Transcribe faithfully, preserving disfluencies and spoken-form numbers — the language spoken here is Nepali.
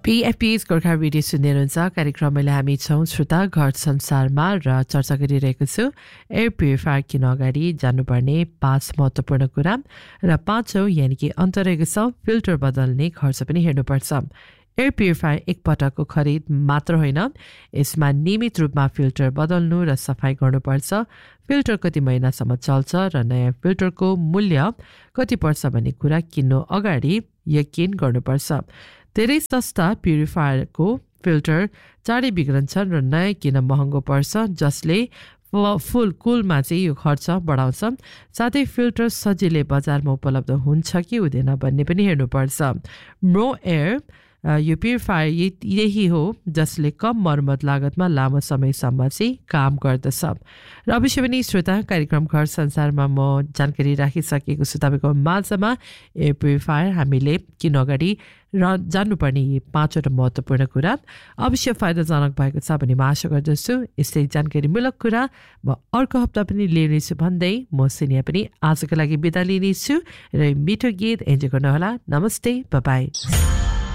पीएफपीएस गोर्खा रेडियो सुन्दै हुनुहुन्छ। कार्यक्रममा हामी छौँ श्रोता घर संसारमा र चर्चा गरिरहेको छु एयर प्युरिफायर किन अगाडि जानुपर्ने पाँच महत्त्वपूर्ण कुरा र पाँचौँ यानि कि अन्त रहेको छ फिल्टर बदल्ने खर्च पनि हेर्नुपर्छ। एयर प्युरिफायर एकपटकको खरिद मात्र होइन, यसमा नियमित रूपमा फिल्टर बदल्नु र सफाई गर्नुपर्छ। फिल्टर कति महिनासम्म चल्छ र नयाँ फिल्टरको मूल्य कति पर्छ भन्ने कुरा किन्नु अगाडि यकिन गर्नुपर्छ। धेरै सस्ता प्युरिफायरको फिल्टर चाँडै बिग्रन्छन् र नयाँ किन महँगो पर्छ, जसले फुल कुलमा चाहिँ यो खर्च बढाउँछ। साथै फिल्टर सजिलै बजारमा उपलब्ध हुन्छ कि हुँदैन भन्ने पनि हेर्नुपर्छ। नो एयर यो प्युरिफायर यही हो जसले कम मर्मत लागतमा लामो समयसम्म चाहिँ काम गर्दछ। र अवश्य पनि श्रोता, कार्यक्रम घर संसारमा म जानकारी राखिसकेको छु तपाईँको माझमा एयर प्युरिफायर हामीले किन अगाडि र जान्नुपर्ने यी पाँचवटा महत्त्वपूर्ण कुरा अवश्य फाइदाजनक भएको छ भन्ने म आशा गर्दछु। यस्तै जानकारीमूलक कुरा म अर्को हप्ता पनि लिनेछु भन्दै म सिनिया पनि आजको लागि बिदा लिनेछु र मिठो गीत एन्जोय गर्नुहोला। नमस्ते, बाई बाई।